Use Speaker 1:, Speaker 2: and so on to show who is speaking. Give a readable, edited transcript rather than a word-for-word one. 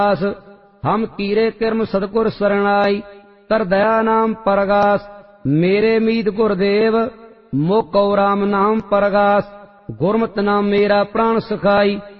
Speaker 1: हम कीरे किरम सतगुर सरणाई कर दया नाम परगास मेरे मीत गुरदेव मुख और राम नाम परगास गुरमत नाम मेरा प्राण सुखाई